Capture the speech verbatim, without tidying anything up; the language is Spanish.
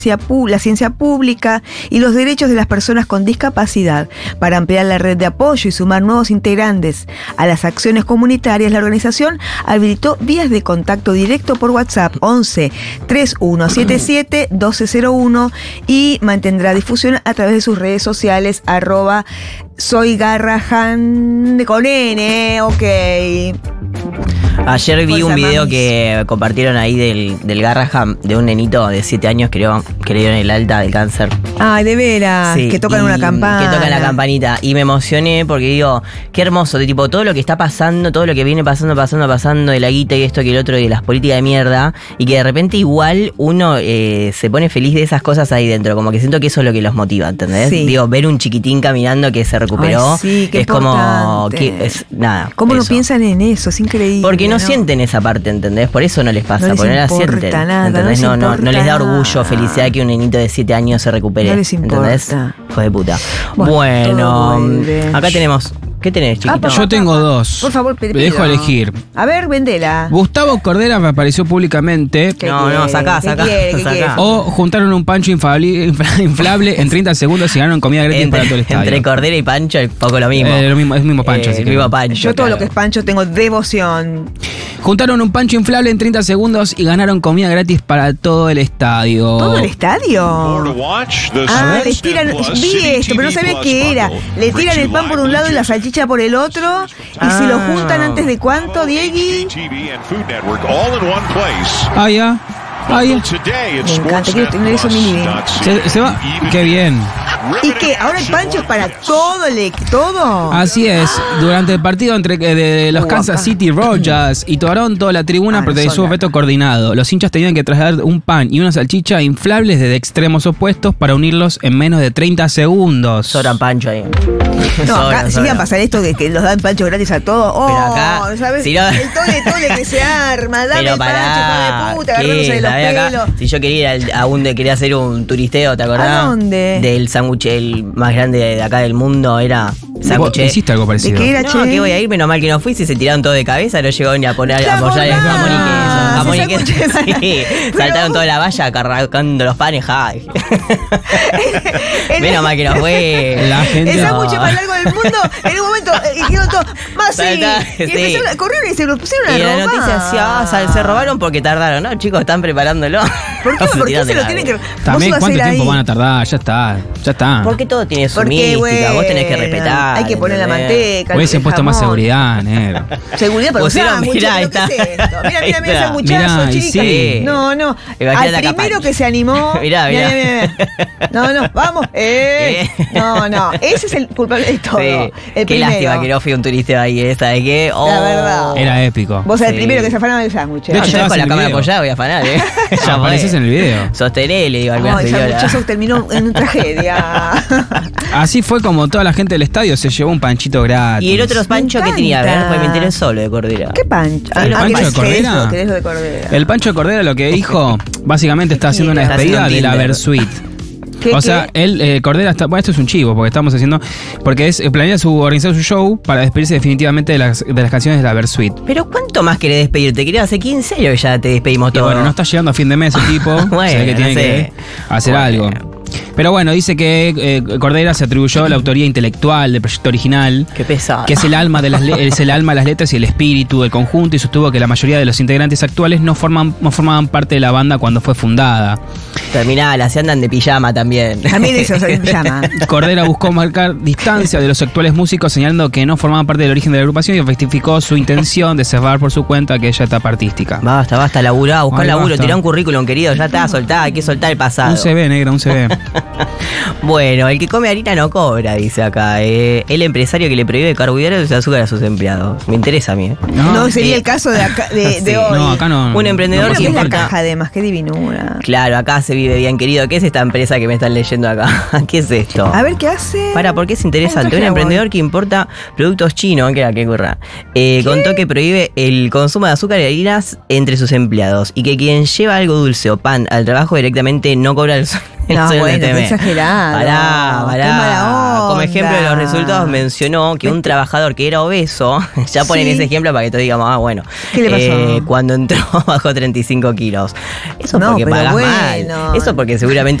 la ciencia pública y los derechos de las personas con discapacidad. Para ampliar la red de apoyo y sumar nuevos integrantes a las acciones comunitarias, la organización habilitó vías de contacto directo por WhatsApp once, treinta y uno setenta y siete, doce cero uno y mantendrá difusión a través de sus redes sociales arroba soy Garrahan con N, ok. Ayer vi Fuerza, un video mamis. que compartieron ahí del, del Garrahan, de un nenito de siete años que, le- que le dieron el alta del cáncer. Ay, de veras, Sí, que tocan y- una campana. Que tocan la campanita. Y me emocioné porque digo, qué hermoso, de tipo, todo lo que está pasando, todo lo que viene pasando, pasando, pasando, de la guita y esto que el otro, y de las políticas de mierda, y que de repente igual uno eh, se pone feliz de esas cosas ahí dentro, como que siento que eso es lo que los motiva, ¿entendés? Sí. Digo, ver un chiquitín caminando que se recuperó, Ay, sí, qué es como, importante. que es nada. ¿Cómo no eso. piensan en eso? Es increíble. Porque no, sienten esa parte, ¿entendés? Por eso no les pasa, No les porque no la importa sienten. nada, no ¿entendés? les No, no, no importa les da orgullo, nada. felicidad que un nenito de siete años se recupere. No les ¿entendés? importa. Hijo de puta. Bueno, Bueno, todo vuelve. acá tenemos. ¿Qué tenés, chiquito? Ah, Yo tengo dos. Por favor, Me pido. dejo elegir. A ver, vendela. Gustavo Cordera me apareció públicamente. ¿Qué No, no, quiere? sacá, ¿Qué sacá, quiere? ¿Qué sacá. quiere? O juntaron un pancho infable, infla- inflable en treinta segundos y ganaron comida gratis para todo el entre, estadio. entre Cordera y Pancho es poco lo mismo. Eh, lo mismo, es el mismo pancho. Eh, así el que mismo no. Pancho. Yo todo claro. lo que es Pancho tengo devoción. Juntaron un pancho inflable en treinta segundos y ganaron comida gratis para todo el estadio. ¿Todo el estadio? Ah, les tiran. Vi esto, pero no sabía qué era. Le tiran el pan por un lado y la salchicha por el otro. Y si lo juntan antes de cuánto, Diegui. Ah, ya. Ah, ya. Me encanta, quiero tener eso en mi living. Se, se va. Qué bien. ¿Y qué? ¿Ahora el Pancho es para todo? Le, ¿Todo? Así es. Durante el partido entre eh, de los Uh, Kansas acá. City Royals y Toronto, la tribuna Ah, protagonizó son un veto coordinado. Los hinchas tenían que trasladar un pan y una salchicha inflables desde extremos opuestos para unirlos en menos de treinta segundos. Sobran Pancho ahí. No, acá Sobran, si sobran. iban a pasar esto de que los dan Pancho gratis a todos. Oh, Pero acá, ¿sabes? si no- El tole tole que se arma. Dame Pero el Pancho, pará, hijo de puta, ¿qué? agarrándose de los ¿Sabés acá? pelos. Si yo quería ir al- a un de, quería hacer un turisteo, ¿te acordás? ¿A dónde? Del sándwich el más grande de acá del mundo, era ¿Vos sándwich. hiciste algo ¿De parecido? qué era, No, che? que voy a ir, menos mal que no fui, si se tiraron todo de cabeza, no llegó ni a poner a apoyar el acordás? jamón y queso. Jamón y Ese queso. sándwich. Sí, Pero saltaron vos- toda la valla cargando los panes, ay. El- Menos mal que no fue. La gente- El No. sándwich más largo del mundo. En un momento eh, dijeron todo. Más sí. Salta- Y sí. empezaron a correr y se lo pusieron a Y la robar. noticia decía, ah, sal- se robaron porque tardaron. No, chicos, están preparándolo. ¿Por qué, Se ¿por qué tiran se de lo la- tienen que.? vos También, ibas a ¿cuánto ir tiempo ahí? van a tardar? Ya está. Ya está. Porque todo tiene su Porque, mística, vos tenés que bueno, respetar. Hay que poner la ¿entendés? manteca. Hubiese el puesto más jamón. seguridad, negro. Seguridad para Pusieron, usar, mirá, ahí muchachos. ¿Qué es está. esto? Mira, mira, mira Ahí ese está. muchacho, Mirá, y chica. sí. No, no. Imagínate Al acá, primero Pancho. que se animó. Mirá, mirá. mirá. No, no, vamos. Eh. ¿Qué? No, no. Ese es el culpable de todo. Sí. El Qué primero. lástima que no fui un turista ahí, ¿eh? ¿Sabes qué? Oh. La verdad. Era épico. Vos sos el Sí. primero que se afanaron el sándwich. De No, hecho, yo estabas con la en el cámara video. apoyada voy a afanar, ¿eh? Ya fue. Apareces en el video. Sostené, le digo a alguna Ay, ese señora. muchacho terminó en una tragedia. Así fue como toda la gente del estadio se llevó un panchito gratis. Y el otro Pancho que encanta. tenía, a ver, pues me enteré solo de Cordera. ¿Qué pancho? ¿El pancho ¿querés- de Cordera? querés lo- querés lo de Cordera? El Pancho de Cordera lo que dijo, básicamente está haciendo una Está despedida haciendo de la Tinder. Versuit. ¿Qué, O sea, qué? él, eh, Cordera está. Bueno, esto es un chivo, porque estamos haciendo. Porque es planea su, organizar su show para despedirse definitivamente de las, de las canciones de la Versuit. Pero ¿cuánto más querés despedirte? Querías hace quince años que ya te despedimos Y todo. bueno, no está llegando a fin de mes el tipo. Bueno, se ve que tiene no sé. que hacer Bueno. algo. Pero bueno, dice que eh, Cordera se atribuyó la autoría intelectual del proyecto original. Qué pesado. Que es el alma de las le- es el alma, las letras y el espíritu del conjunto, y sostuvo que la mayoría de los integrantes actuales no forman no formaban parte de la banda cuando fue fundada. Terminala, se andan de pijama también. También eso se llama. Cordera buscó marcar distancia de los actuales músicos, señalando que no formaban parte del origen de la agrupación, y justificó su intención de cerrar por su cuenta aquella etapa artística. Basta, basta, laburá, buscá Ay, laburo, basta. tirá un currículum, querido, ya está, soltá, hay que soltar el pasado. Un C V, negra, un C V. Bueno, el que come harina no cobra, dice acá. Eh. El empresario que le prohíbe carbohidratos y azúcar a sus empleados. Me interesa a mí. ¿eh? No, sería eh, el caso de, acá, de, de sí. hoy. No, acá no. Un emprendedor Creo que que es la importa- caja además, qué divinura. Claro, acá se vive bien, querido. ¿Qué es esta empresa que me están leyendo acá? ¿Qué es esto? A ver qué hace. Para, porque es interesante. Ay, Un traje emprendedor voy. que importa productos chinos, que era que curra, eh, contó que prohíbe el consumo de azúcar y harinas entre sus empleados y que quien lleva algo dulce o pan al trabajo directamente no cobra el sueldo. No, Eso bueno, te qué me- exagerado. Pará, pará. Qué mala Como onda. ejemplo de los resultados mencionó que un trabajador que era obeso, ya ponen Sí. ese ejemplo para que todos digamos, ah, bueno, ¿Qué le pasó? eh, cuando entró bajó treinta y cinco kilos. Eso No, porque pero pagás bueno. mal. Eso porque seguramente